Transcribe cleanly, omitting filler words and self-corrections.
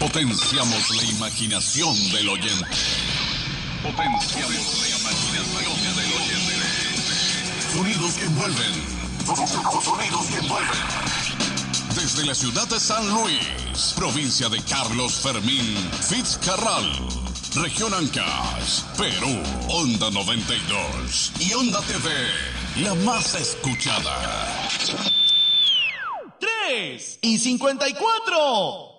Potenciamos la imaginación del oyente. Potenciamos la imaginación del oyente. Sonidos que envuelven. Sonidos que envuelven. Desde la ciudad de San Luis, provincia de Carlos Fermín Fitzcarral, región Ancash, Perú, Onda 92 y Onda TV, la más escuchada. 3 y 54.